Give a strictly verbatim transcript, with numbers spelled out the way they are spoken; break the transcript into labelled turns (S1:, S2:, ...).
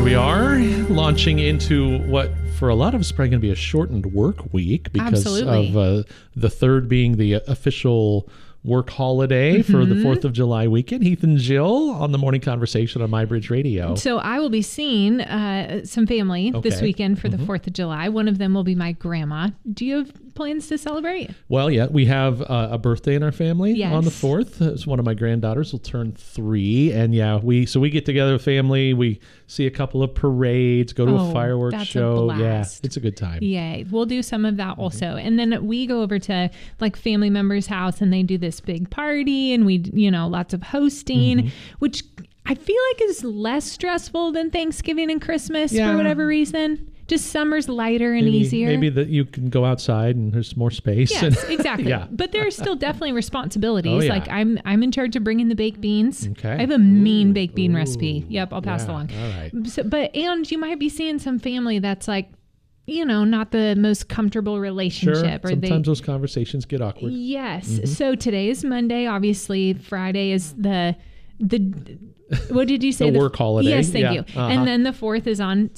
S1: we are launching into what for a lot of us is probably going to be a shortened work week because
S2: Absolutely.
S1: of uh, the third being the official work holiday mm-hmm. for the fourth of July weekend. Heath and Jill on the Morning Conversation on MyBridge Radio.
S2: So I will be seeing uh, some family
S1: Okay.
S2: this weekend for
S1: mm-hmm.
S2: the fourth of July. One of them will be my grandma. Do you have plans to celebrate?
S1: Well, yeah, we have uh, a birthday in our family
S2: Yes.
S1: on the fourth. It's one of my granddaughters will turn three. And yeah, we so we get together with family. We see a couple of parades, go to
S2: Oh,
S1: a fireworks
S2: that's a
S1: show. Yeah,
S2: blast.
S1: it's a good time.
S2: Yay. We'll do some of that also. And then we go over to like family members' house and they do this big party and we, you know, lots of hosting,
S1: Mm-hmm.
S2: which I feel like is less stressful than Thanksgiving and Christmas
S1: Yeah.
S2: for whatever reason. Just summer's lighter and
S1: Maybe,
S2: easier.
S1: Maybe that you can go outside and there's more space.
S2: Yes, exactly.
S1: Yeah.
S2: But there are still definitely responsibilities.
S1: Oh, yeah.
S2: Like I'm I'm in charge of bringing the baked beans.
S1: Okay.
S2: I have a mean
S1: Ooh,
S2: baked bean
S1: ooh,
S2: recipe. Yep, I'll pass it
S1: yeah,
S2: along.
S1: all right.
S2: So, but and you might be seeing some family that's like, you know, not the most comfortable
S1: Sure.
S2: relationship. Or
S1: Sometimes
S2: they,
S1: those conversations get awkward.
S2: yes.
S1: Mm-hmm.
S2: So today is Monday. Obviously, Friday is the the. What did you say?
S1: The work holiday.
S2: Yes, thank
S1: Yeah.
S2: you.
S1: Uh-huh.
S2: And then the fourth is on